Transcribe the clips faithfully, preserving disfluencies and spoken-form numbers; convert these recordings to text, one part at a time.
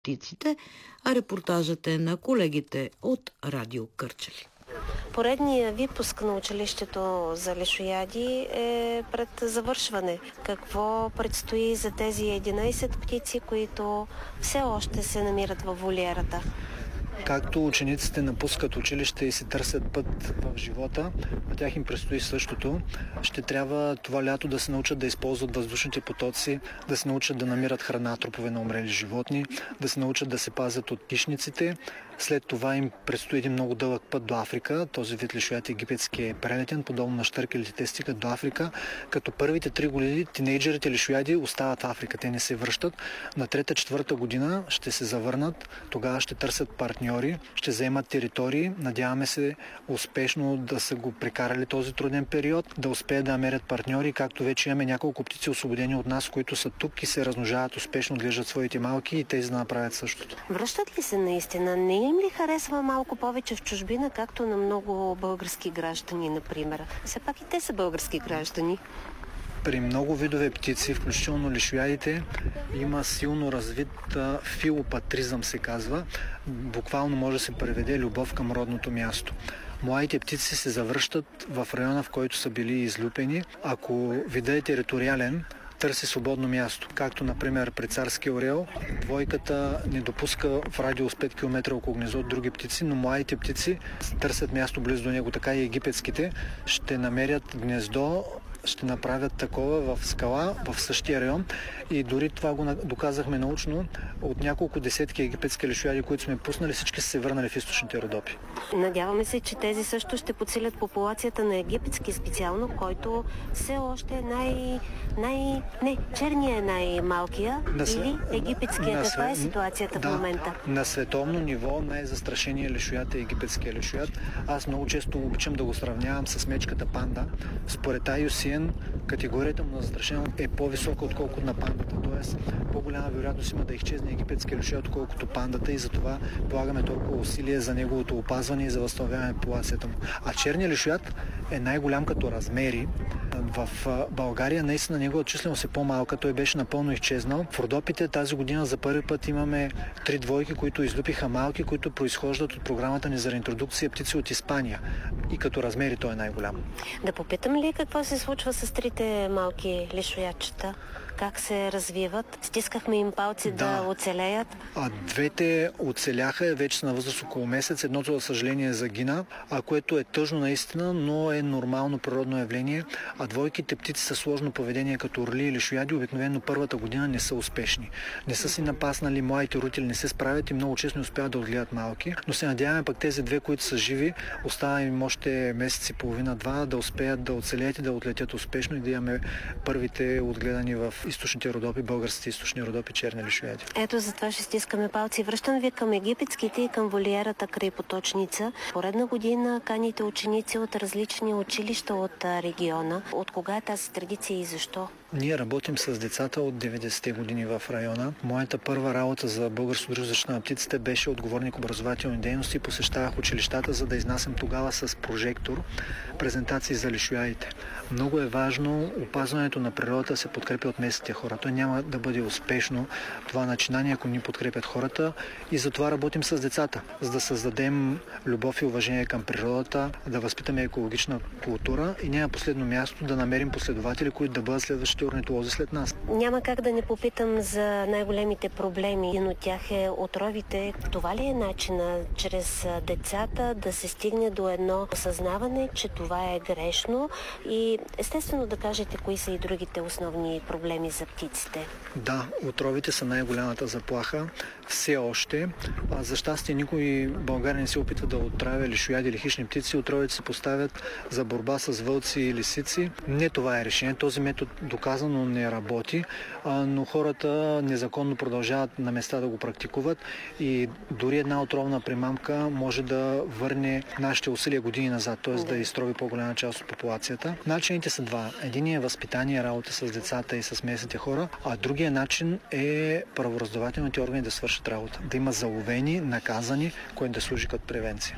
птиците, а репортажът е на колегите от Радио Кърджали. Поредният випуск на училището за лешояди е пред завършване. Какво предстои за тези единайсет птици, които все още се намират във волиерата? Както учениците напускат училище и се търсят път в живота, на тях им предстои същото. Ще трябва това лято да се научат да използват въздушните потоци, да се научат да намират храна, трупове на умрели животни, да се научат да се пазят от хищниците. След това им предстои един много дълъг път до Африка. Този вид лешояд египетски е прелетен, подобно на щъркелите, те стигат до Африка. Като първите три години тинейджерите лешояди остават в Африка, те не се връщат. На трета-четвърта година ще се завърнат, тогава ще търсят партньори, ще заемат територии. Надяваме се успешно да са го прекарали този труден период, да успеят да намерят партньори, както вече имаме няколко птици освободени от нас, които са тук и се размножават успешно, отглеждат своите малки и тези да направят същото. Връщат ли се наистина? Не им ли харесва малко повече в чужбина, както на много български граждани, например? Все пак и те са български граждани. При много видове птици, включително лешоядите, има силно развит филопатризъм, се казва. Буквално може да се преведе любов към родното място. Младите птици се завръщат в района, в който са били излюпени. Ако видът е териториален, търси свободно място. Както, например, при царския орел, двойката не допуска в радиус пет километра около гнездо други птици, но младите птици търсят място близо до него. Така и египетските ще намерят гнездо, ще направят такова в скала, в същия район. И дори това го доказахме научно. От няколко десетки египетски лешояди, които сме пуснали, всички са се върнали в източните Родопи. Надяваме се, че тези също ще подсилят популацията на египетски специално, който все още е най... най... Не, черния е най-малкия на, или египетския. на, Каква на, е ситуацията да, в момента? На световно ниво най-застрашеният лешояд е египетския лешояд. Аз много често обичам да го сравнявам с мечката панда. Според ай ю си ен категорията му на застрашение е по-висока, отколкото на пандата. Тоест, по-голяма вероятност има да изчезне египетския лешояд, отколкото пандата, и затова полагаме толкова усилия за неговото опазване и за възстановяване на популацията му. А черният лешояд е най-голям като размери. В България наистина неговата численост е по-малка, той беше напълно изчезнал. В Родопите тази година за първи път имаме три двойки, които излюпиха малки, които произхождат от програмата ни за реинтродукция птици от Испания. И като размери той е най-голям. Да попитам ли какво се случва с трите малки лешоядчета? Как се развиват? Стискахме им палци да, да оцелеят. А двете оцеляха, вече са на възраст около месец. Едното, за съжаление, загина, а което е тъжно наистина, но е нормално природно явление. А двойките птици са сложно поведение, като орли и лешояди, обикновено първата година не са успешни. Не са си напаснали, младите рутили не се справят и много често не успяват да отгледат малки. Но се надяваме пък тези две, които са живи, остава им още месец и половина-два, да успеят да оцелеят и да отлетят успешно и да имаме първите отгледани в източните Родопи, българските източни Родопи, черни лешояди. Ето за това ще стискаме палци. Връщам ви към египетските и към волиерата край Поточница. Поредна година каните ученици от различни училища от региона. От кога е тази традиция и защо? Ние работим с децата от деветдесетте години в района. Моята първа работа за Българското дружество за защита на птиците беше отговорник образователни дейности. Посещавах училищата, за да изнасям тогава с прожектор презентации за лешоядите. Много е важно опазването на природата се подкрепя от местните хора. Той няма да бъде успешно това начинание, ако ни подкрепят хората, и затова работим с децата, за да създадем любов и уважение към природата, да възпитаме екологична култура и не на последно място да намерим последователи, които да бъдат следващите орнитолози след нас. Няма как да не попитам за най-големите проблеми. Един от тях е отровите. Това ли е начина чрез децата да се стигне до едно осъзнаване, че това е грешно, и естествено да кажете кои са и другите основни проблеми за птиците? Да, отровите са най-голямата заплаха. Все още. А за щастие никой в България не се опитва да отравя лешояди или хищни птици. Отровите се поставят за борба с вълци и лисици. Не това е решение. Този метод доказано не работи, но хората незаконно продължават на места да го практикуват и дори една отровна примамка може да върне нашите усилия години назад, т.е. да изтрови по-голяма част от популацията. Начините са два. Единият е възпитание, работа с децата и с местните хора, а другия начин е правораздавателните органи да свършат работа. Да има заловени, наказани, които да служи като превенция.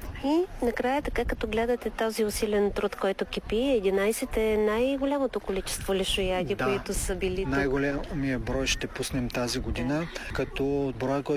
И накрая, така като гледате този усилен труд, който кипи, единайсет е най-голямото количество лешояди, да, които са били тук. Най-големия брой ще пуснем тази година, като броя, който